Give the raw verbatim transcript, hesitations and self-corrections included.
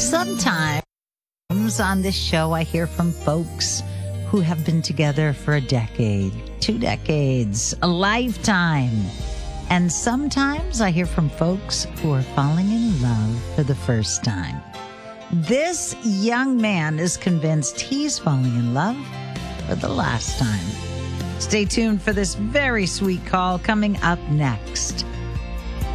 Sometimes on this show, I hear from folks who have been together for a decade, two decades, a lifetime. And sometimes I hear from folks who are falling in love for the first time. This young man is convinced he's falling in love for the last time. Stay tuned for this very sweet call coming up next